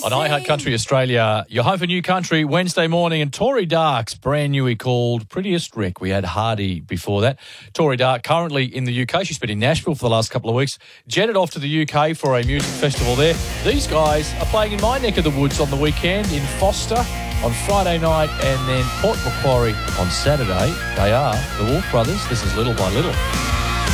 On iHeart Country Australia, your home for new country, Wednesday morning, and Tori Dark's brand new, he called Prettiest Rick. We had Hardy before that. Tori Dark, currently in the UK. She's been in Nashville for the last couple of weeks. Jetted off to the UK for a music festival there. These guys are playing in my neck of the woods on the weekend in Foster on Friday night and then Port Macquarie on Saturday. They are the Wolf Brothers. This is Little by Little.